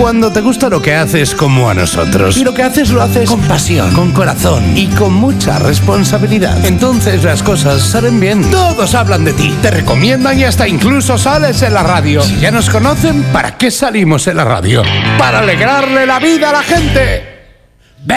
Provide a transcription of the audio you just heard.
Cuando te gusta lo que haces como a nosotros, y lo que haces lo haces con pasión, con corazón y con mucha responsabilidad, entonces las cosas salen bien. Todos hablan de ti, te recomiendan y hasta incluso sales en la radio. Si ya nos conocen, ¿para qué salimos en la radio? ¡Para alegrarle la vida a la gente!